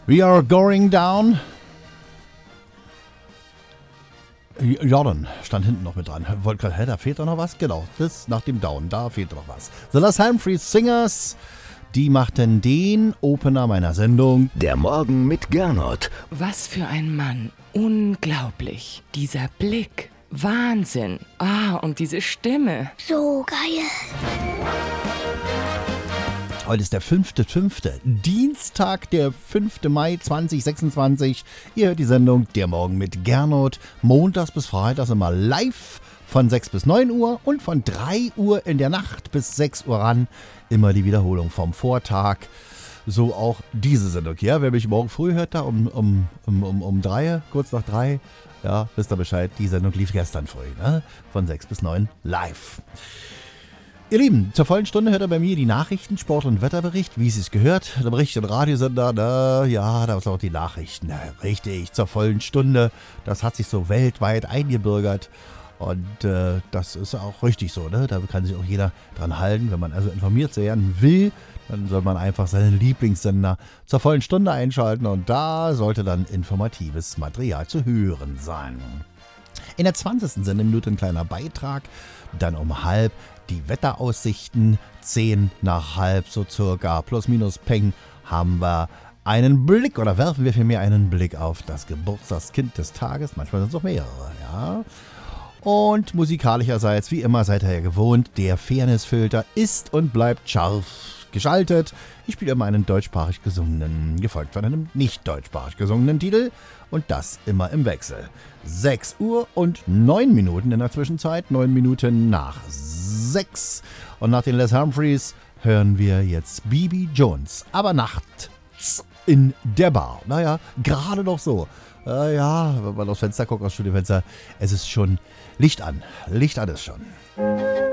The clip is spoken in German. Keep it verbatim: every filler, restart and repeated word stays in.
We are going down. Jordan stand hinten noch mit dran. Wollte gerade, hä, da fehlt doch noch was? Genau, das nach dem Down, da fehlt noch was. The Les Humphreys Singers, die machten den Opener meiner Sendung. Der Morgen mit Gernot. Was für ein Mann. Unglaublich. Dieser Blick. Wahnsinn. Ah, und diese Stimme. So geil. Heute ist der fünfte fünfte Dienstag, der fünfte Mai zweitausendsechsundzwanzig. Ihr hört die Sendung Der Morgen mit Gernot. Montags bis Freitags immer live von sechs bis neun Uhr und von drei Uhr in der Nacht bis sechs Uhr ran. Immer die Wiederholung vom Vortag. So auch diese Sendung. Ja, wer mich morgen früh hört, da um, um, um, um, um drei, kurz nach drei, ja, wisst ihr Bescheid, die Sendung lief gestern früh, ne? Von sechs bis neun live. Ihr Lieben, zur vollen Stunde hört ihr bei mir die Nachrichten, Sport- und Wetterbericht, wie es sich gehört. Der Bericht und Radiosender, na, ja, da ist auch die Nachrichten. Na, richtig, zur vollen Stunde. Das hat sich so weltweit eingebürgert. Und äh, das ist auch richtig so, ne? Da kann sich auch jeder dran halten. Wenn man also informiert werden will, dann soll man einfach seinen Lieblingssender zur vollen Stunde einschalten. Und da sollte dann informatives Material zu hören sein. In der zwanzigsten Sendeminute ein kleiner Beitrag. Dann um halb die Wetteraussichten. Zehn nach halb so circa. Plus minus peng haben wir einen Blick oder werfen wir vielmehr einen Blick auf das Geburtstagskind des Tages. Manchmal sind es auch mehrere, ja. Und musikalischerseits, wie immer, seid ihr ja gewohnt, der Fairnessfilter ist und bleibt scharf geschaltet. Ich spiele immer einen deutschsprachig gesungenen, gefolgt von einem nicht deutschsprachig gesungenen Titel. Und das immer im Wechsel. sechs Uhr und neun Minuten in der Zwischenzeit. neun Minuten nach sechs. Und nach den Les Humphreys hören wir jetzt Bibi Jones. Aber nachts in der Bar. Naja, gerade noch so. Äh, ja, wenn man aufs Fenster guckt, aufs Studiofenster, es ist schon Licht an. Licht an ist schon.